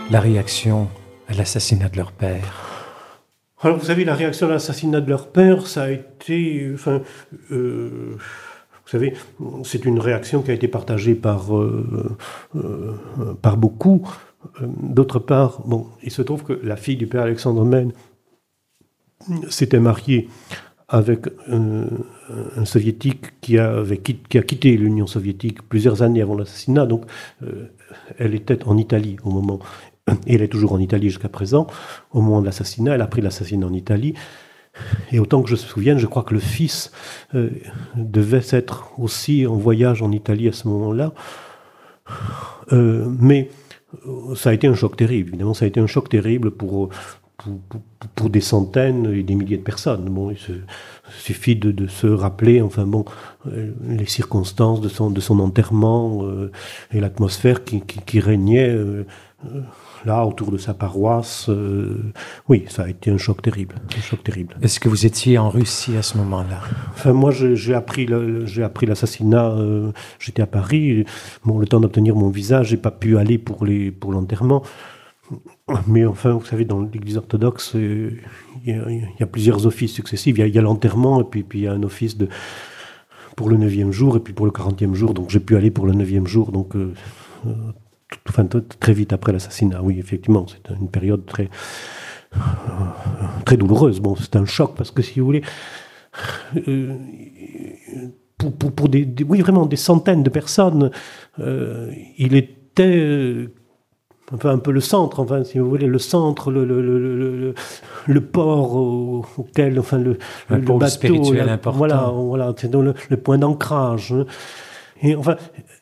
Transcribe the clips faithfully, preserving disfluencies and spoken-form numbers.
la réaction à l'assassinat de leur père? Alors, vous savez, la réaction à l'assassinat de leur père, ça a été... Enfin, euh, vous savez, c'est une réaction qui a été partagée par, euh, euh, par beaucoup. D'autre part, bon, il se trouve que la fille du père Alexandre Mène s'était mariée avec un, un soviétique qui, avait, qui a quitté l'Union soviétique plusieurs années avant l'assassinat. Donc, euh, elle était en Italie au moment... Et elle est toujours en Italie jusqu'à présent. Au moment de l'assassinat, elle a pris l'assassinat en Italie. Et autant que je me souvienne, je crois que le fils euh, devait être aussi en voyage en Italie à ce moment-là. Euh, mais ça a été un choc terrible. Évidemment, ça a été un choc terrible pour, pour, pour, pour des centaines et des milliers de personnes. Bon, il, se, il suffit de, de se rappeler, enfin bon, euh, les circonstances de son, de son enterrement euh, et l'atmosphère qui, qui, qui régnait euh, euh, là, autour de sa paroisse. Euh, oui, ça a été un choc terrible. Un choc terrible. Est-ce que vous étiez en Russie à ce moment-là? Enfin, moi, je, j'ai, appris le, j'ai appris l'assassinat, euh, j'étais à Paris. Bon, le temps d'obtenir mon visa, j'ai pas pu aller pour, les, pour l'enterrement. Mais enfin, vous savez, dans l'église orthodoxe, il y, y a plusieurs offices successifs. Il y, y a l'enterrement, et puis il y a un office de, pour le neuvième jour, et puis pour le quarantième jour. Donc, j'ai pu aller pour le neuvième jour. Donc, euh, euh, Enfin, très vite après l'assassinat, oui, effectivement, c'est une période très, euh, très douloureuse. Bon, c'est un choc parce que, si vous voulez, euh, pour, pour, pour des, des, oui, vraiment des centaines de personnes, euh, il était, euh, enfin, un peu le centre, enfin, si vous voulez, le centre, le, le, le, le, le port au, auquel, enfin, le, un le pôle bateau, spirituel la, important. Voilà, voilà, c'est dans le, le point d'ancrage. Et enfin.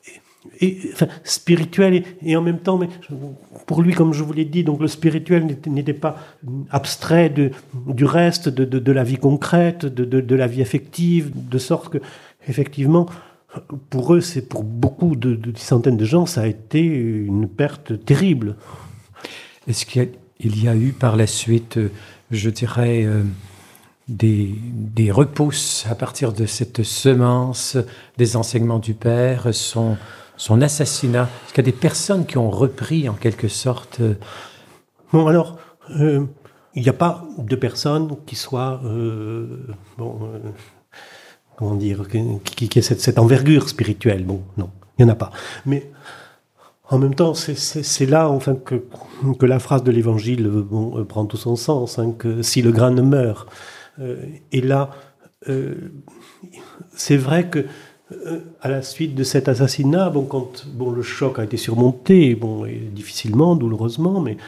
Et, enfin, spirituel et, et en même temps, mais pour lui, comme je vous l'ai dit, donc le spirituel n'était, n'était pas abstrait de, du reste, de, de, de la vie concrète, de, de, de la vie affective, de sorte que, effectivement, pour eux, c'est pour beaucoup de, de centaines de gens, ça a été une perte terrible. Est-ce qu'il y a, il y a eu par la suite, je dirais, euh, des, des repousses à partir de cette semence des enseignements du père, son Son assassinat? Est-ce qu'il y a des personnes qui ont repris en quelque sorte? Bon, alors, euh, il n'y a pas de personnes qui soient, euh, bon, euh, comment dire, qui, qui aient cette, cette envergure spirituelle. Bon, non, il n'y en a pas. Mais en même temps, c'est, c'est, c'est là, enfin, que, que la phrase de l'Évangile, bon, prend tout son sens, hein, que si le grain ne meurt. Euh, et là, euh, c'est vrai que Euh, à la suite de cet assassinat, bon, quand bon, le choc a été surmonté, bon, et difficilement, douloureusement, mais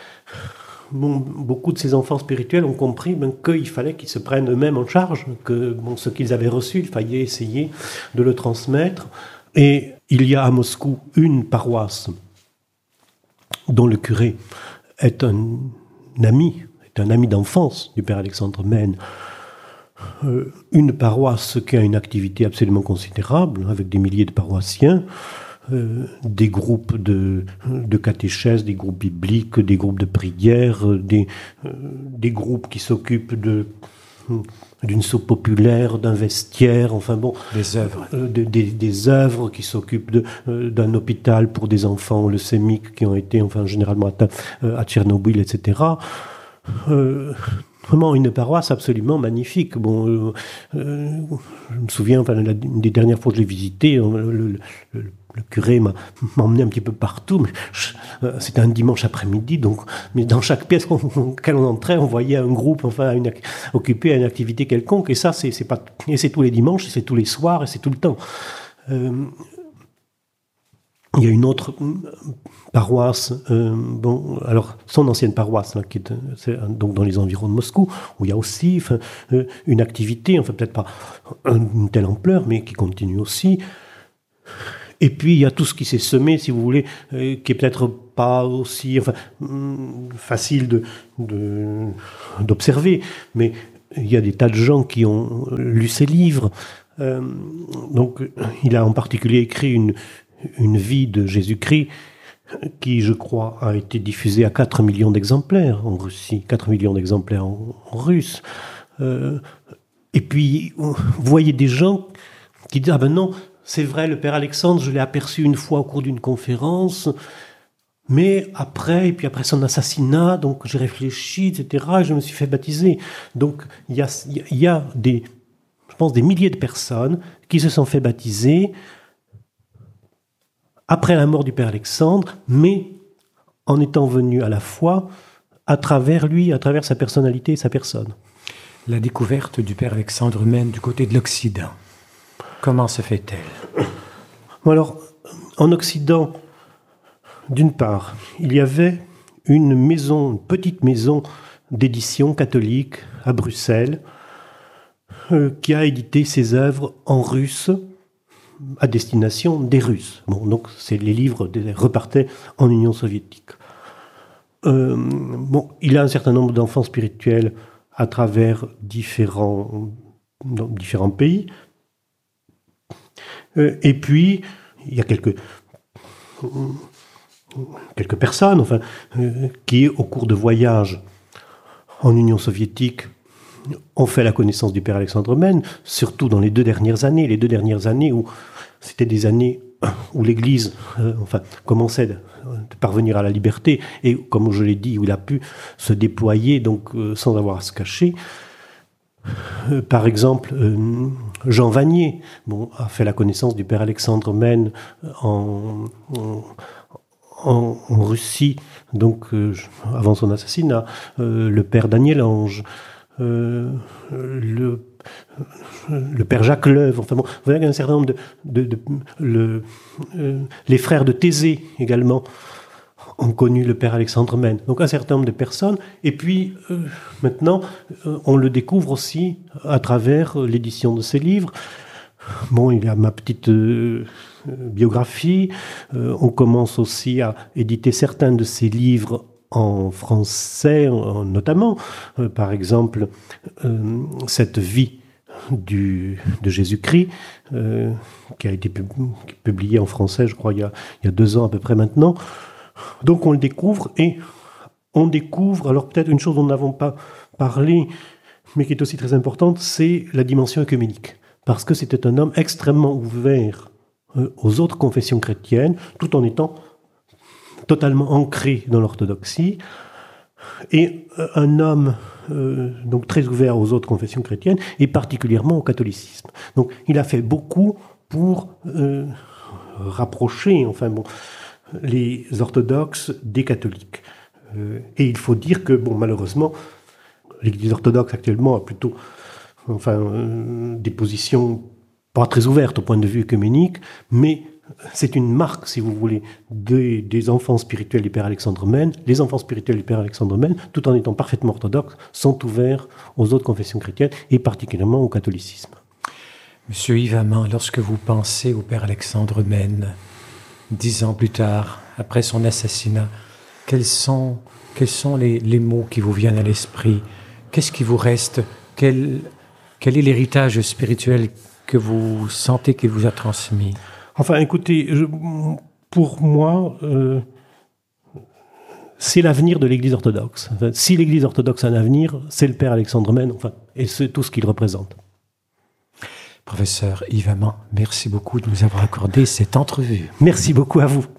bon, beaucoup de ces enfants spirituels ont compris ben, qu'il fallait qu'ils se prennent eux-mêmes en charge, que bon, ce qu'ils avaient reçu, il fallait essayer de le transmettre. Et il y a à Moscou une paroisse dont le curé est un ami, est un ami d'enfance du père Alexandre Mène. Euh, une paroisse qui a une activité absolument considérable, avec des milliers de paroissiens, euh, des groupes de, de catéchèse, des groupes bibliques, des groupes de prière, des, euh, des groupes qui s'occupent de, d'une soupe populaire, d'un vestiaire, enfin bon... Des œuvres. Euh, de, des, des œuvres qui s'occupent de, euh, d'un hôpital pour des enfants leucémiques qui ont été enfin, généralement atteints euh, à Tchernobyl, et cetera. Euh, Vraiment une paroisse absolument magnifique. Bon, euh, euh, je me souviens, enfin, la, une des dernières fois que je l'ai visité, le, le, le, le curé m'a, m'a emmené un petit peu partout. Mais je, euh, c'était un dimanche après-midi, donc, mais dans chaque pièce dans laquelle on entrait, on voyait un groupe, enfin, une, occupé à une activité quelconque. Et ça, c'est, c'est pas, et c'est tous les dimanches, et c'est tous les soirs, et c'est tout le temps. Euh, Il y a une autre paroisse, euh, bon, alors son ancienne paroisse, là, qui est, c'est, donc dans les environs de Moscou, où il y a aussi enfin, euh, une activité, enfin peut-être pas une telle ampleur, mais qui continue aussi. Et puis il y a tout ce qui s'est semé, si vous voulez, euh, qui est peut-être pas aussi enfin, facile de, de, d'observer, mais il y a des tas de gens qui ont lu ces livres. Euh, donc il a en particulier écrit une une vie de Jésus-Christ qui, je crois, a été diffusée à quatre millions d'exemplaires en Russie, quatre millions d'exemplaires en, en russe. Euh, et puis, vous voyez des gens qui disent « Ah ben non, c'est vrai, le père Alexandre, je l'ai aperçu une fois au cours d'une conférence, Mais après, et puis après son assassinat, donc j'ai réfléchi, et cetera, et je me suis fait baptiser. Donc il y a, il y a des, je pense, des milliers de personnes qui se sont fait baptiser après la mort du Père Alexandre, mais en étant venus à la foi à travers lui, à travers sa personnalité et sa personne. La découverte du Père Alexandre mène du côté de l'Occident. Comment se fait-elle? Alors, en Occident, d'une part, il y avait une maison, une petite maison d'édition catholique à Bruxelles, euh, qui a édité ses œuvres en russe, à destination des Russes. Bon, donc, c'est les livres des, repartaient en Union soviétique. Euh, bon, il a un certain nombre d'enfants spirituels à travers différents, dans différents pays. Euh, et puis, il y a quelques, quelques personnes enfin, euh, qui, au cours de voyages en Union soviétique, ont fait la connaissance du Père Alexandre Mène, surtout dans les deux dernières années, les deux dernières années où c'était des années où l'Église euh, enfin, commençait de, de parvenir à la liberté, et comme je l'ai dit, où il a pu se déployer donc, euh, sans avoir à se cacher. Euh, par exemple, euh, Jean Vanier bon, a fait la connaissance du Père Alexandre Mène en, en, en, en Russie, donc euh, avant son assassinat. Euh, le Père Daniel Ange, euh, le le Père Jacques Leuve, enfin bon, vous voyez qu'il y a un certain nombre de... de, de le, euh, les frères de Thésée, également, ont connu le Père Alexandre Mène. Donc un certain nombre de personnes. Et puis, euh, maintenant, euh, on le découvre aussi à travers l'édition de ses livres. Bon, il y a ma petite euh, biographie. Euh, on commence aussi à éditer certains de ses livres en français, notamment. Euh, par exemple, euh, cette vie Du, de Jésus-Christ, euh, qui a été pub- publié en français, je crois, il y, a, il y a deux ans à peu près maintenant. Donc on le découvre, et on découvre, alors peut-être une chose dont nous n'avons pas parlé, mais qui est aussi très importante, c'est la dimension œcuménique. Parce que c'était un homme extrêmement ouvert euh, aux autres confessions chrétiennes, tout en étant totalement ancré dans l'orthodoxie, et euh, un homme Euh, donc très ouvert aux autres confessions chrétiennes, et particulièrement au catholicisme. Donc il a fait beaucoup pour euh, rapprocher enfin, bon, les orthodoxes des catholiques. Euh, et il faut dire que, bon, malheureusement, l'Église orthodoxe actuellement a plutôt enfin, euh, des positions pas très ouvertes au point de vue œcuménique, mais c'est une marque, si vous voulez, des, des enfants spirituels du Père Alexandre Mène. Les enfants spirituels du Père Alexandre Mène, tout en étant parfaitement orthodoxes, sont ouverts aux autres confessions chrétiennes, et particulièrement au catholicisme. Monsieur Yves Amand, lorsque vous pensez au Père Alexandre Mène, dix ans plus tard, après son assassinat, quels sont, quels sont les, les mots qui vous viennent à l'esprit? Qu'est-ce qui vous reste? Quel, quel est l'héritage spirituel que vous sentez qu'il vous a transmis? Enfin, écoutez, je, pour moi, euh, c'est l'avenir de l'Église orthodoxe. Enfin, si l'Église orthodoxe a un avenir, c'est le Père Alexandre Mène, enfin, et c'est tout ce qu'il représente. Professeur Yves Amand, merci beaucoup de nous avoir accordé cette entrevue. Merci beaucoup à vous.